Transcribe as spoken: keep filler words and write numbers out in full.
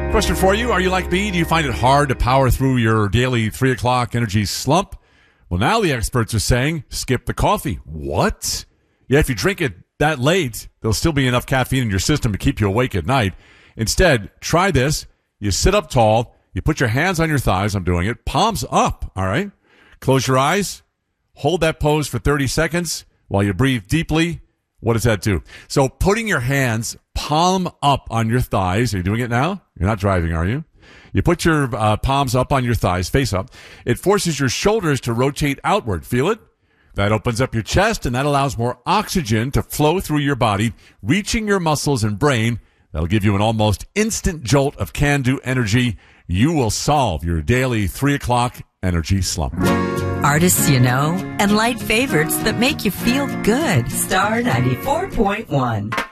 Question for you. Are you like me? Do you find it hard to power through your daily three o'clock energy slump? Well, now the experts are saying skip the coffee. What? Yeah, if you drink it that late, there'll still be enough caffeine in your system to keep you awake at night. Instead, try this. You sit up tall. You put your hands on your thighs. I'm doing it. Palms up. All right. Close your eyes. Hold that pose for thirty seconds while you breathe deeply. What does that do? So putting your hands palm up on your thighs. Are you doing it now? You're not driving, are you? You put your uh, palms up on your thighs, face up. It forces your shoulders to rotate outward. Feel it? That opens up your chest, and that allows more oxygen to flow through your body, reaching your muscles and brain. That'll give you an almost instant jolt of can-do energy. You will solve your daily three o'clock energy slump. Artists you know and light favorites that make you feel good. Star ninety-four point one.